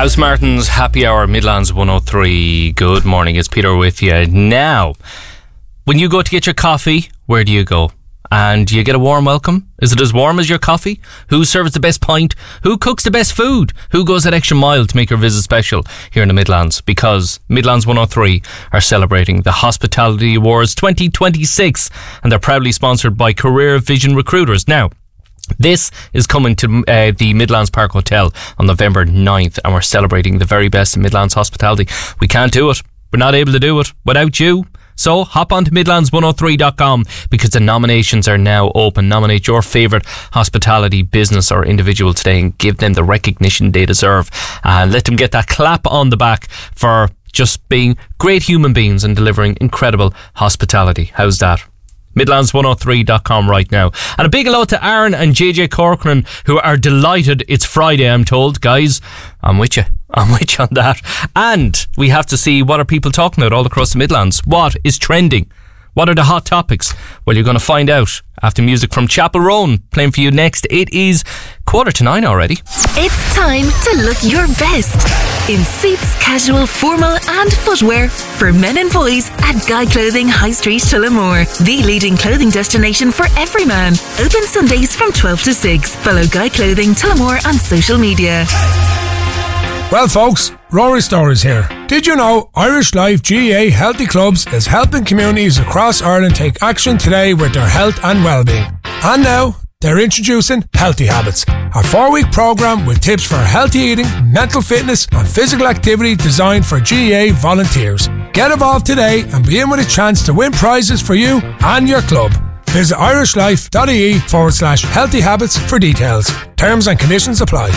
House Martin's Happy Hour, Midlands 103. Good morning, it's Peter with you. Now, when you go to get your coffee, where do you go? And do you get a warm welcome? Is it as warm as your coffee? Who serves the best pint? Who cooks the best food? Who goes that extra mile to make your visit special here in the Midlands? Because Midlands 103 are celebrating the Hospitality Awards 2026, and they're proudly sponsored by Career Vision Recruiters. Now, this is coming to the Midlands Park Hotel on November 9th, and we're celebrating the very best in Midlands hospitality. We can't do it. We're not able to do it without you. So hop on to midlands103.com because the nominations are now open. Nominate your favourite hospitality business or individual today and give them the recognition they deserve. And let them get that clap on the back for just being great human beings and delivering incredible hospitality. How's that? Midlands103.com right now. And a big hello to Aaron and JJ Corcoran, who are delighted it's Friday, I'm told. Guys, I'm with you on that. And we have to see what are people talking about all across the Midlands. What is trending? What are the hot topics? Well, you're going to find out after music from Chapel Roan playing for you next. It is 8:45 already. It's time to look your best in suits, casual, formal and footwear for men and boys at Guy Clothing High Street, Tullamore, the leading clothing destination for every man. Open Sundays from 12 to 6. Follow Guy Clothing Tullamore on social media. Well folks, Rory Stories here. Did you know Irish Life GAA Healthy Clubs is helping communities across Ireland take action today with their health and well-being? And now, they're introducing Healthy Habits, a 4-week programme with tips for healthy eating, mental fitness and physical activity designed for GAA volunteers. Get involved today and be in with a chance to win prizes for you and your club. Visit irishlife.ie/healthy habits for details. Terms and conditions apply.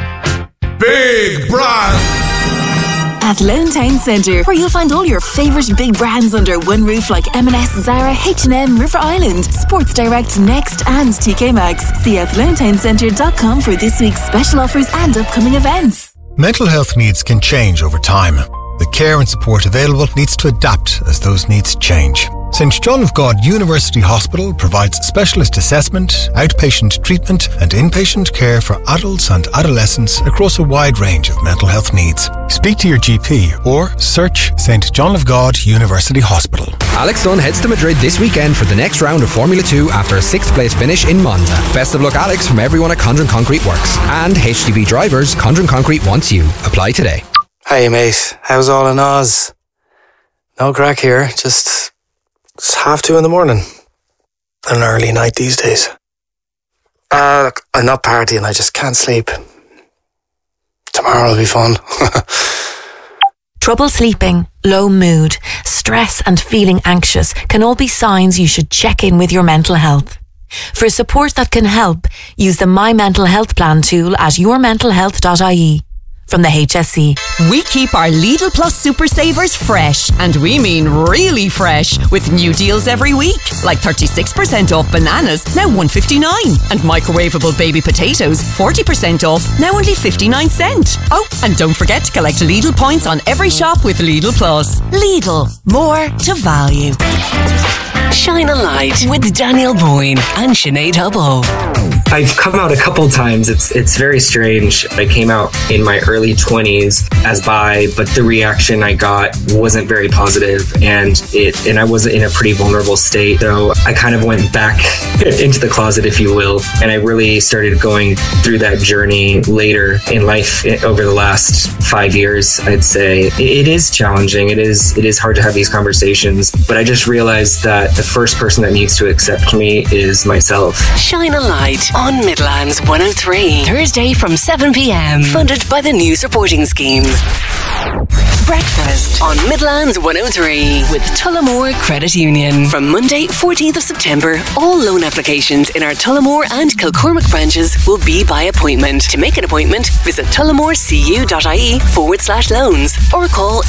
Big Brand At Lone Town Centre, where you'll find all your favourite big brands under one roof like M&S, Zara, H&M, River Island, Sports Direct, Next and TK Maxx. See athlonetowncentre.com for this week's special offers and upcoming events. Mental health needs can change over time. The care and support available needs to adapt as those needs change. St John of God University Hospital provides specialist assessment, outpatient treatment and inpatient care for adults and adolescents across a wide range of mental health needs. Speak to your GP or search St John of God University Hospital. Alex Dunn heads to Madrid this weekend for the next round of Formula 2 after a 6th place finish in Monza. Best of luck, Alex, from everyone at Condren Concrete Works. And HGV drivers, Condren Concrete wants you. Apply today. Hey mate, how's all in Oz? No crack here, just it's 2:30 in the morning. An early night these days. I'm not partying, I just can't sleep. Tomorrow will be fun. Trouble sleeping, low mood, stress and feeling anxious can all be signs you should check in with your mental health. For support that can help, use the My Mental Health Plan tool at yourmentalhealth.ie. From the HSC. We keep our Lidl Plus Super Savers fresh, and we mean really fresh, with new deals every week, like 36% off bananas, now $1.59, and microwavable baby potatoes, 40% off, now only 59 cents. Oh, and don't forget to collect Lidl points on every shop with Lidl Plus. Lidl, more to value. Shine a Light with Daniel Boyne and Sinead Hubble. I've come out a couple times. It's very strange. I came out in my early 20s as bi, but the reaction I got wasn't very positive, and I was in a pretty vulnerable state. So I kind of went back into the closet, if you will, and I really started going through that journey later in life over the last 5 years. I'd say it is challenging. It is hard to have these conversations, but I just realized that the first person that needs to accept me is myself. Shine a Light on Midlands 103. Thursday from 7 p.m. Funded by the News Reporting Scheme. Breakfast on Midlands 103 with Tullamore Credit Union. From Monday, 14th of September, all loan applications in our Tullamore and Kilcormac branches will be by appointment. To make an appointment, visit tullamorecu.ie/loans or call